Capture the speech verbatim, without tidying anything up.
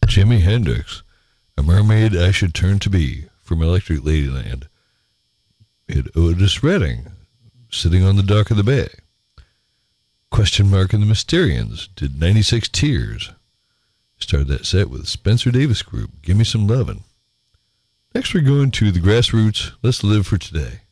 Jimi Hendrix, A Mermaid I Should Turn to Be, from Electric Ladyland. We had Otis Redding, Sitting on the Dock of the Bay. Question Mark and the Mysterians did ninety-six Tears. Started that set with Spencer Davis Group, Give Me Some Lovin'. Next we're going to the Grassroots, Let's Live for Today.